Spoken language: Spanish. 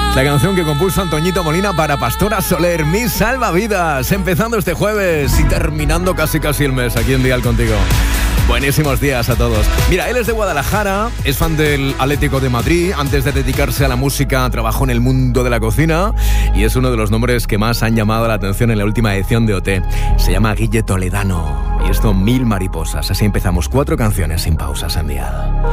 La canción que compuso Antoñito Molina para Pastora Soler, Mis Salvavidas, empezando este jueves y terminando casi el mes aquí en Dial Contigo. Buenísimos días a todos. Mira, él es de Guadalajara, es fan del Atlético de Madrid. Antes de dedicarse a la música, trabajó en el mundo de la cocina y es uno de los nombres que más han llamado la atención en la última edición de OT. Se llama Guille Toledano y esto, Mil Mariposas. Así empezamos 4 canciones sin pausas en Dial.